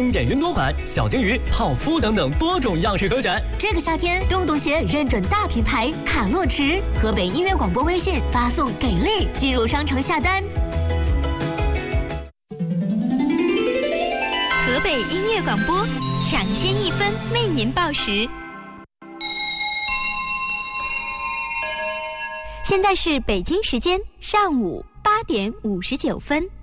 经典云朵款、小金鱼、泡芙等等多种样式可选。 这个夏天，洞洞鞋认准大品牌卡洛驰，河北音乐广播微信发送给力，进入商城下单。 河北音乐广播抢先1分为您报时。现在是北京时间上午8点59分。